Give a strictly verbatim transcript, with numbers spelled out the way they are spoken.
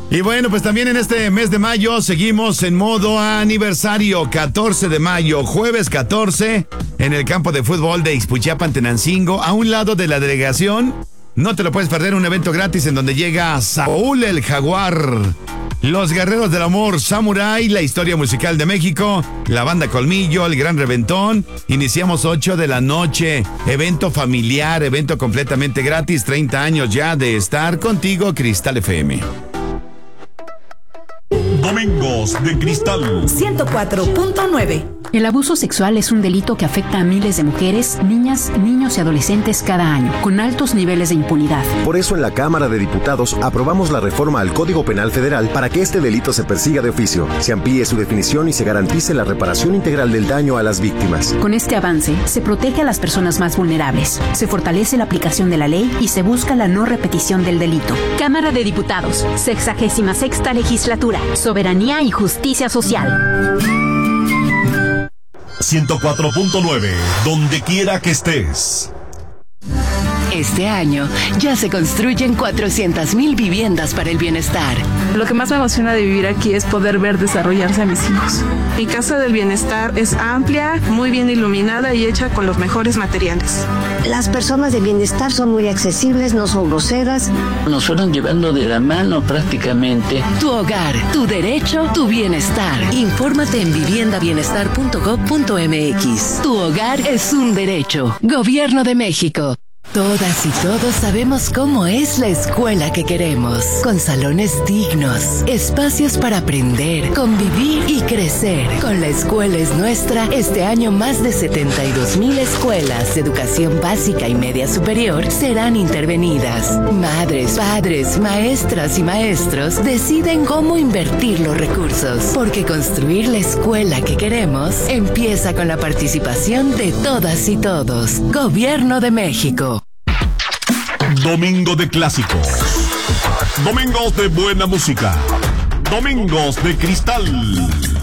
Y bueno, pues también en este mes de mayo seguimos en modo aniversario. catorce de mayo, jueves catorce, en el campo de fútbol de Ixpuchiapan, Tenancingo, a un lado de la delegación. No te lo puedes perder, un evento gratis en donde llega Saúl el Jaguar, Los Guerreros del Amor, Samurai, la historia musical de México, la banda Colmillo, el Gran Reventón. Iniciamos ocho de la noche, evento familiar, evento completamente gratis, treinta años ya de estar contigo, Cristal F M. Domingos de Cristal ciento cuatro punto nueve. El abuso sexual es un delito que afecta a miles de mujeres, niñas, niños y adolescentes cada año, con altos niveles de impunidad. Por eso en la Cámara de Diputados aprobamos la reforma al Código Penal Federal para que este delito se persiga de oficio, se amplíe su definición y se garantice la reparación integral del daño a las víctimas. Con este avance, se protege a las personas más vulnerables, se fortalece la aplicación de la ley y se busca la no repetición del delito. Cámara de Diputados, sexagésima sexta legislatura, soberanía y justicia social. ciento cuatro punto nueve, donde quiera que estés. Este año ya se construyen cuatrocientas mil viviendas para el bienestar. Lo que más me emociona de vivir aquí es poder ver desarrollarse a mis hijos. Mi casa del bienestar es amplia, muy bien iluminada y hecha con los mejores materiales. Las personas de bienestar son muy accesibles, no son groseras. Nos fueron llevando de la mano prácticamente. Tu hogar, tu derecho, tu bienestar. Infórmate en vivienda bienestar punto gob punto m x. Tu hogar es un derecho. Gobierno de México. Todas y todos sabemos cómo es la escuela que queremos, con salones dignos, espacios para aprender, convivir y crecer. Con La Escuela es Nuestra, este año más de setenta y dos mil escuelas de educación básica y media superior serán intervenidas. Madres, padres, maestras y maestros deciden cómo invertir los recursos, porque construir la escuela que queremos empieza con la participación de todas y todos. Gobierno de México. Domingo de clásicos. Domingos de buena música. Domingos de Cristal.